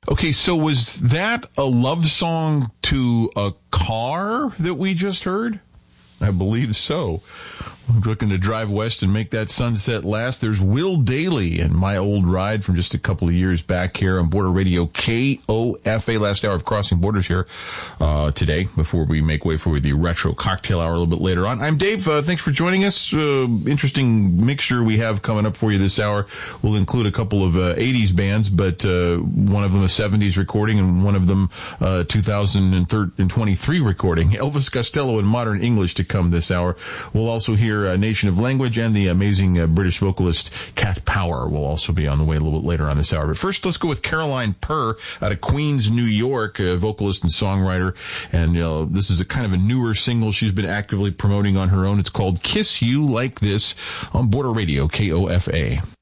Okay, so was that a love song to a car that we just heard? I believe so. I'm looking to drive west and make that sunset last. There's Will Dailey and My Old Ride from just a couple of years back here on Border Radio KOFA. Last hour of Crossing Borders here today before we make way for the Retro Cocktail Hour a little bit later on. I'm Dave. Thanks for joining us. Interesting mixture we have coming up for you this hour. We'll include a couple of 80s bands, but one of them a 70s recording and one of them 2023 recording. Elvis Costello in Modern English to come this hour. We'll also hear Nation of Language, and the amazing British vocalist Cat Power will also be on the way a little bit later on this hour. But first, let's go with Caroline Purr out of Queens, New York, a vocalist and songwriter. And this is a kind of a newer single she's been actively promoting on her own. It's called Kiss You Like This on Border Radio, KOFA.